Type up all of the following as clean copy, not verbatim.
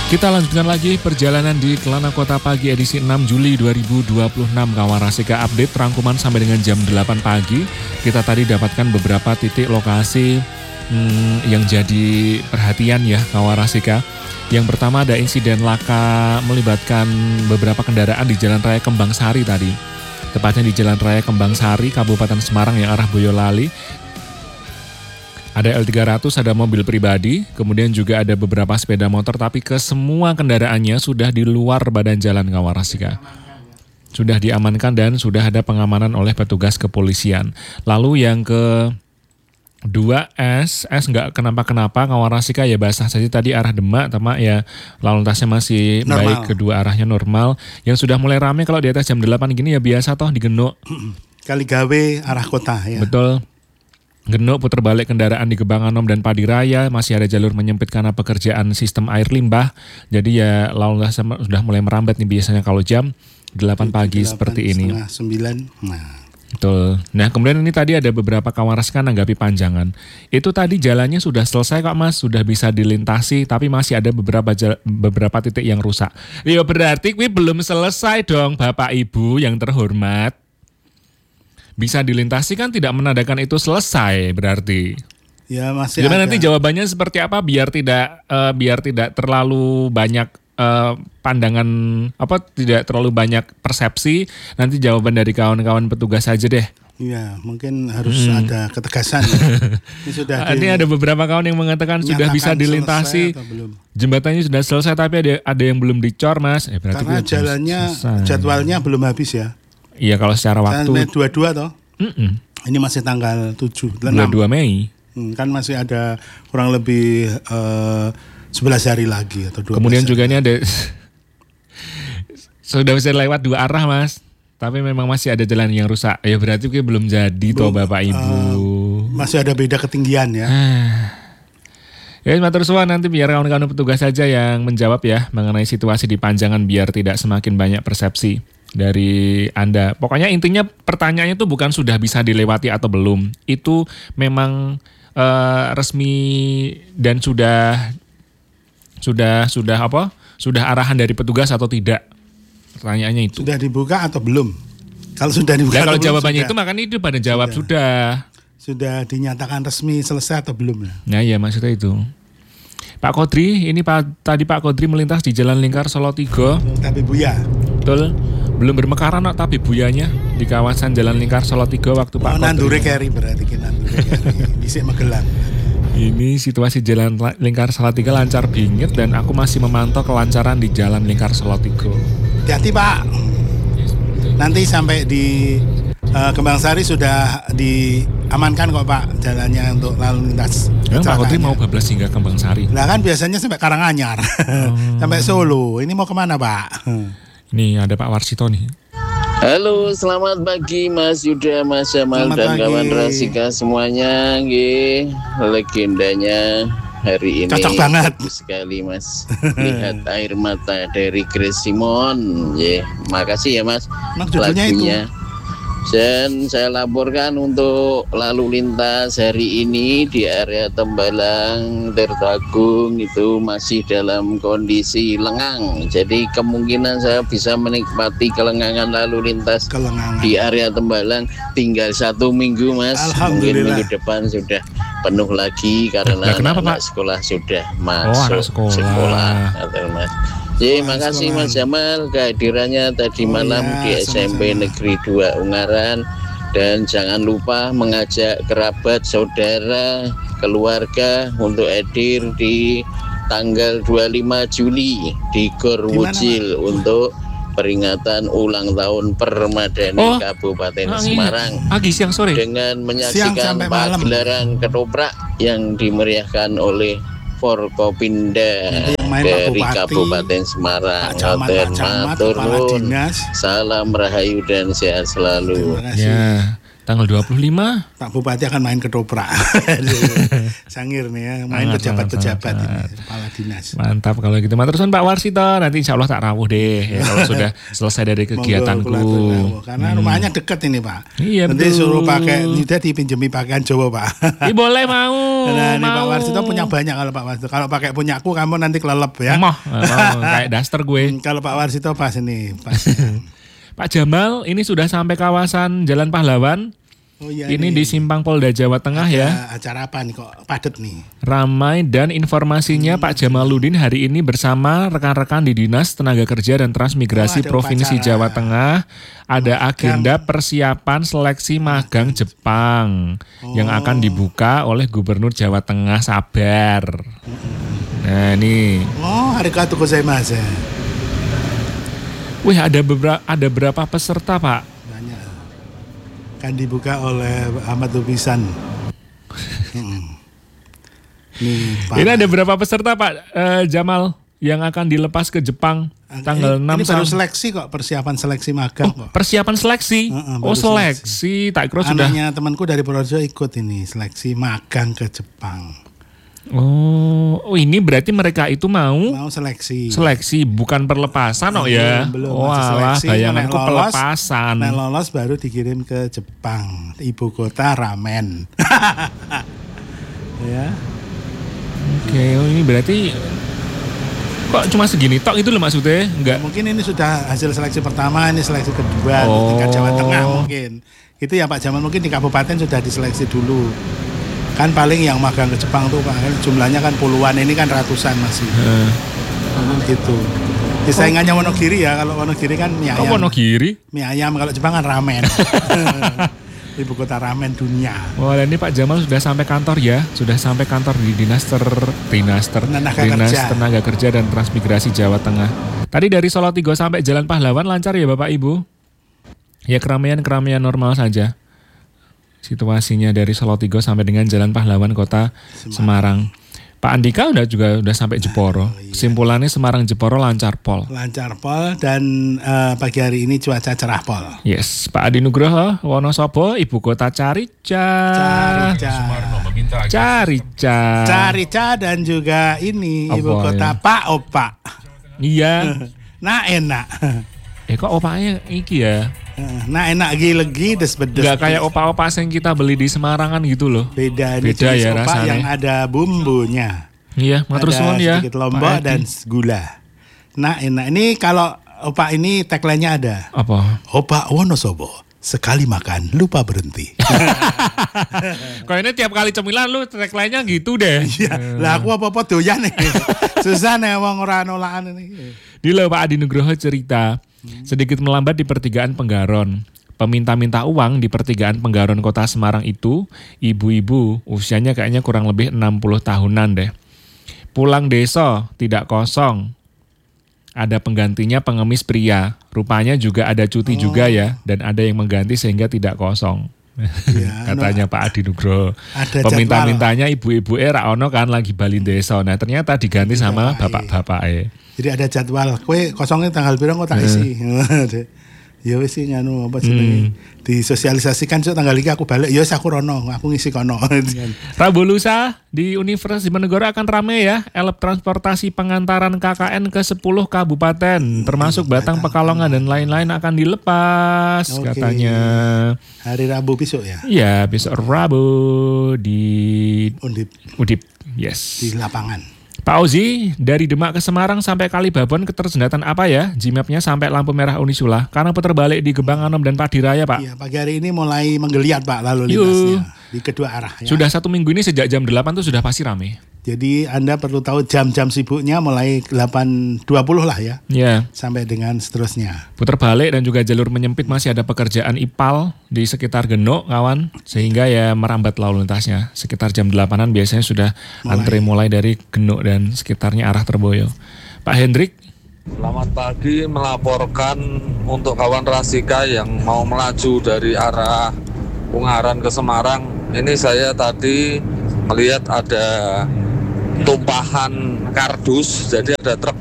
Kita lanjutkan lagi perjalanan di Kelana Kota Pagi edisi 6 Juli 2026. Kawan Rasika update rangkuman sampai dengan jam 8 pagi. Kita tadi dapatkan beberapa titik lokasi yang jadi perhatian ya Kawan Rasika. Yang pertama ada insiden laka melibatkan beberapa kendaraan di Jalan Raya Kembang Sari tadi. Tepatnya di Jalan Raya Kembang Sari, Kabupaten Semarang yang arah Boyolali. Ada L300, ada mobil pribadi, kemudian juga ada beberapa sepeda motor, tapi semua kendaraannya sudah di luar badan jalan Kawan Rasika. Sudah diamankan dan sudah ada pengamanan oleh petugas kepolisian. Lalu yang kedua S nggak kenapa-kenapa Kawan Rasika ya basah saja tadi arah Demak, Demak ya lalu lintasnya masih normal. Baik, kedua arahnya normal. Yang sudah mulai ramai kalau di atas jam 8 gini ya biasa toh di Genuk. Kaligawe arah kota ya. Betul. Genuk putar balik kendaraan di Gebang Anom dan Padiraya, masih ada jalur menyempit karena pekerjaan sistem air limbah. Jadi ya lalu lintas sudah mulai merambat nih biasanya kalau jam 8 pagi 8, seperti ini. 8:30, 9. Nah. Betul. Nah kemudian ini tadi ada beberapa Kawan Rasika nanggapi panjangan. Itu tadi jalannya sudah selesai kok Mas, sudah bisa dilintasi, tapi masih ada beberapa titik yang rusak. Ya berarti kuwi belum selesai dong Bapak Ibu yang terhormat. Bisa dilintasi kan tidak menandakan itu selesai berarti. Ya masih. Gimana nanti jawabannya seperti apa biar tidak terlalu banyak pandangan tidak terlalu banyak persepsi. Nanti jawaban dari kawan-kawan petugas saja deh. Iya, mungkin harus ada ketegasan. Ini ada beberapa kawan yang mengatakan sudah bisa dilintasi. Jembatannya sudah selesai tapi ada yang belum dicor, Mas. Berarti karena jalannya jadwalnya belum habis ya. Iya kalau secara waktu. 22 toh. Ini masih tanggal 7. 22 Mei. Kan masih ada kurang lebih 11 hari lagi atau 12. Kemudian hari. juga ini ada sudah bisa lewat dua arah Mas. Tapi memang masih ada jalan yang rusak. Ya berarti belum jadi toh Bapak Ibu. Masih ada beda ketinggian ya. Ya matur suwun nanti biar kawan-kawan petugas saja yang menjawab ya mengenai situasi di Panjangan biar tidak semakin banyak persepsi dari Anda. Pokoknya intinya pertanyaannya itu bukan sudah bisa dilewati atau belum. Itu memang resmi dan sudah arahan dari petugas atau tidak. Pertanyaannya itu. Sudah dibuka atau belum? Kalau sudah dibuka kalau belum, jawabannya sudah. itu makanya itu pada jawab sudah. Sudah dinyatakan resmi selesai atau belum ya? Nah iya maksudnya itu. Pak Kodri, ini tadi Pak Kodri melintas di Jalan Lingkar Solo 3. Tapi Buya. Betul. Belum bermekaran tapi buyanya di kawasan Jalan Lingkar Solo 3 waktu Pak Kodri. Nandure keri berarti Nandure keri. Disik Magelang. Ini situasi Jalan Lingkar Solo 3 lancar bingit dan aku masih memantau kelancaran di Jalan Lingkar Solo 3. Hati-hati Pak. Nanti sampai di Kembang Sari sudah diamankan kok Pak jalannya untuk lalu lintas. Pak Kodri mau bablas hingga Kembang Sari. Nah kan biasanya sampai Karanganyar, sampai Solo. Ini mau kemana Pak? Nih ada Pak Warsito nih. Halo, selamat pagi Mas Yuda, Mas Jamal dan kawan Rasika semuanya. Legendanya hari ini cocok banget sekali Mas. Lihat air mata dari Grace Simon. Makasih ya Mas. Lagunya. Dan saya laporkan untuk lalu lintas hari ini di area Tembalang, Tirtagung itu masih dalam kondisi lengang. Jadi kemungkinan saya bisa menikmati kelengangan lalu lintas di area Tembalang tinggal 1 minggu Mas. Mungkin minggu depan sudah penuh lagi karena anak sekolah sudah masuk sekolah. Mas. Makasih Mas Jamal kehadirannya tadi malam di SMP Negeri 2 Ungaran. Dan jangan lupa mengajak kerabat, saudara, keluarga untuk hadir di tanggal 25 Juli di Gor Wucil untuk peringatan ulang tahun Permadani Kabupaten Semarang. Siang sore. Dengan menyaksikan pagelaran ketoprak yang dimeriahkan oleh Forkopimda dari Kabupaten Semarang. Matur nuwun. Salam rahayu dan sehat selalu. Ya, Tanggal 25 Pak Bupati akan main ketoprak. Sangir nih ya, main pejabat-pejabat ini, kepala dinas. Mantap kalau gitu. Terusan Pak Warsito, nanti insya Allah tak rawuh deh ya, kalau sudah selesai dari kegiatanku. Karena rumahnya deket ini Pak. Iya, nanti suruh pakai, tidak dipinjemi pakaian Jawa Pak. Boleh mau. Nah, ini Pak Warsito punya banyak kalau Pak Warsito. Kalau pakai punyaku kamu nanti kelelep ya. Mau kayak daster gue. Kalau Pak Warsito pas ini. Pak Jamal, ini sudah sampai kawasan Jalan Pahlawan. Oh iya, ini di Simpang Polda Jawa Tengah ya. Acara apa nih kok padat nih? Ramai dan informasinya Pak Jamaluddin hari ini bersama rekan-rekan di Dinas Tenaga Kerja dan Transmigrasi Provinsi Jawa Tengah ada agenda persiapan seleksi magang Jepang yang akan dibuka oleh Gubernur Jawa Tengah. Sabar. Nah ini. Arigatou gozaimasu. Wih, ada berapa peserta Pak? Banyak. Kan dibuka oleh Ahmad Lupisan. Ini ada berapa peserta Pak Jamal yang akan dilepas ke Jepang tanggal 6 ini baru seleksi kok, persiapan seleksi magang kok. Persiapan seleksi? Seleksi. Tak kira sudah. Anaknya temanku dari Purworejo ikut ini seleksi magang ke Jepang. Oh, ini berarti mereka itu mau seleksi. Seleksi bukan perlepasan ya. Belum seleksi. Bayanganku pelepasan. Nah, lolos baru dikirim ke Jepang, ibu kota ramen. Ya. Oke, ini berarti kok cuma segini tok itu loh maksudnya? Enggak. Mungkin ini sudah hasil seleksi pertama, ini seleksi kedua di tingkat Jawa Tengah mungkin. Itu ya Pak Jamal, mungkin di kabupaten sudah diseleksi dulu. Kan paling yang magang ke Jepang tuh Pak, jumlahnya kan puluhan, ini kan ratusan masih. Gitu. Saingannya Wonogiri ya, kalau Wonogiri kan mie ayam. Oh, Wonogiri? Mie ayam, kalau Jepang kan ramen. Ibu kota ramen dunia. Oh, dan ini Pak Jamal sudah sampai kantor ya, sudah sampai kantor di Dinas Tenaga Kerja dan Transmigrasi Jawa Tengah. Tadi dari Solotigo sampai Jalan Pahlawan lancar ya Bapak Ibu? Ya keramaian normal saja. Situasinya dari Solotigo sampai dengan Jalan Pahlawan Kota Semarang. Pak Andika udah sampai Jeporo. Kesimpulannya Semarang Jeporo lancar pol. Lancar pol dan pagi hari ini cuaca cerah pol. Yes, Pak Adi Nugroho, Wonosobo, ibu kota Carica. Carica dan juga ini ibu kota Pak Opa. Iya. Nah enak. Kok opanya iki ya? Nah enak lagi desbedes. Gak kayak opa-opa yang kita beli di Semarang kan gitu loh. Beda ya rasanya. Yang ada bumbunya. Iya, matur suwun ya. Sedikit lombok dan gula. Nah enak. Ini kalau opa ini tagline-nya ada. Apa? Opa Wonosobo, sekali makan lupa berhenti. Kok ini tiap kali cemilan lu tagline-nya gitu deh. Iya. Lah aku apa-apa doyan nih. Susah nih wong ora nolakan ini. Dilo Pak Adi Nugroho cerita. Sedikit melambat di pertigaan Penggaron. Peminta-minta uang di pertigaan Penggaron Kota Semarang itu ibu-ibu usianya kayaknya kurang lebih 60 tahunan deh. Pulang desa tidak kosong. Ada penggantinya pengemis pria. Rupanya juga ada cuti juga ya. Dan ada yang mengganti sehingga tidak kosong. Ya, katanya Pak Adi Nugroho. Peminta-mintanya ibu-ibu ra ono kan lagi bali desa. Nah ternyata diganti sama bapak-bapak. Jadi ada jadwal, kue kosongnya tanggal berapa kok tak isi. Ya wis sih nganu apa jenenge disosialisasikan so tanggal 2 aku balik. Ya wis aku rono, aku ngisi kono. Rabu lusa di Universitas Diponegoro akan ramai ya elep transportasi pengantaran KKN ke 10 kabupaten termasuk Batang, Pekalongan dan lain-lain akan dilepas katanya. Hari Rabu besok ya? Iya, besok Rabu di Undip. Yes. Di lapangan. Pak Ozi, dari Demak ke Semarang sampai Kalibabon ketersendatan apa ya? Gmap-nya sampai lampu merah Unisula. Karena putar balik di Gebang Anom dan Padiraya, Pak. Iya, pagi hari ini mulai menggeliat, Pak, lalu lintasnya. Di kedua arah. Ya. Sudah 1 minggu ini sejak jam 8 tuh sudah pasti rame. Jadi Anda perlu tahu jam-jam sibuknya mulai 8.20 lah ya. Iya. Sampai dengan seterusnya. Putar balik dan juga jalur menyempit masih ada pekerjaan IPAL di sekitar Genuk, kawan. Sehingga ya merambat lalu lintasnya. Sekitar jam 8-an biasanya sudah antre mulai dari Genuk dan sekitarnya arah Terboyo. Pak Hendrik. Selamat pagi, melaporkan untuk kawan Rasika yang mau melaju dari arah Ungaran ke Semarang. Ini saya tadi melihat ada tumpahan kardus, jadi ada truk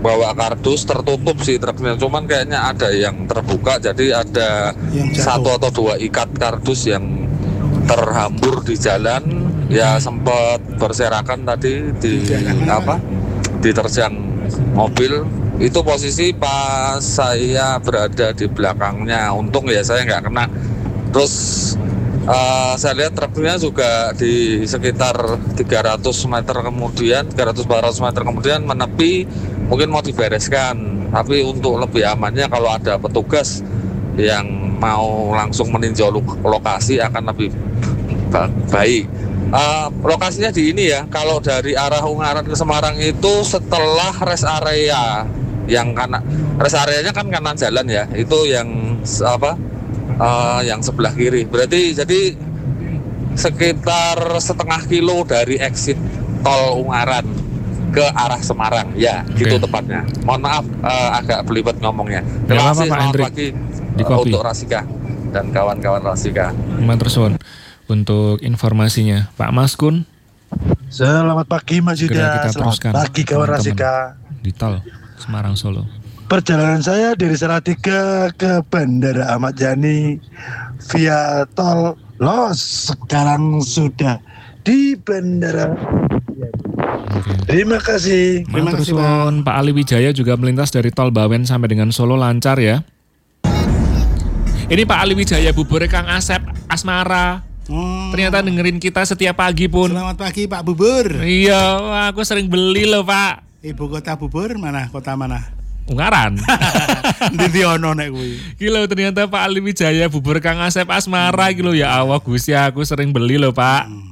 bawa kardus, tertutup sih truknya, cuman kayaknya ada yang terbuka, jadi ada satu atau dua ikat kardus yang terhambur di jalan, ya sempat berserakan tadi diterjang mobil. Itu posisi pas saya berada di belakangnya, untung ya saya nggak kena. Terus saya lihat truknya juga di sekitar 300 meter kemudian, 300-400 meter kemudian menepi, mungkin mau dibereskan. Tapi untuk lebih amannya kalau ada petugas yang mau langsung meninjau lokasi akan lebih baik. Lokasinya di ini ya, kalau dari arah Ungaran ke Semarang itu setelah rest area, yang kanan, rest areanya kan kanan jalan ya, itu yang yang sebelah kiri. Berarti jadi sekitar setengah kilo dari exit tol Ungaran ke arah Semarang ya, gitu tepatnya. Mohon maaf agak belibet ngomongnya. Terima kasih, selamat pagi untuk Rasika dan kawan-kawan Rasika. Manterson untuk informasinya, Pak Maskun. Selamat pagi Mas Yuda, selamat pagi kawan Rasika. Di tol Semarang Solo. Perjalanan saya dari Salatiga ke Bandara Ahmad Yani via tol Los, sekarang sudah di Bandara. Terima kasih. Terima kasih Pak Ali Wijaya juga melintas dari tol Bawen sampai dengan Solo lancar ya. Ini Pak Ali Wijaya bubur Kang Asep Asmara. Ternyata dengerin kita setiap pagi pun. Selamat pagi Pak Bubur. Iya, aku sering beli loh Pak. Ibu kota bubur mana? Kota mana? Ungaran. Ndi ono nek kuwi. Gila ternyata Pak Ali Wijaya bubur Kang Asep Asmara gitu ya Allah Gusti, aku sering beli loh Pak.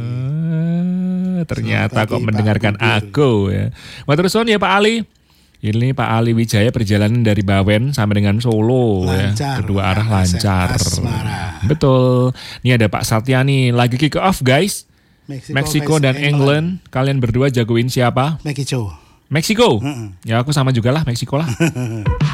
Ternyata kok mendengarkan aku ya. Maturnuwun ya Pak Ali. Ini Pak Ali Wijaya perjalanan dari Bawen sampai dengan Solo lancar, ya. Kedua arah lancar. Asmara. Betul. Ini ada Pak Satya nih lagi kick off guys. Meksiko dan England. Kalian berdua jagoin siapa? Meksiko. Ya aku sama juga lah Meksiko lah.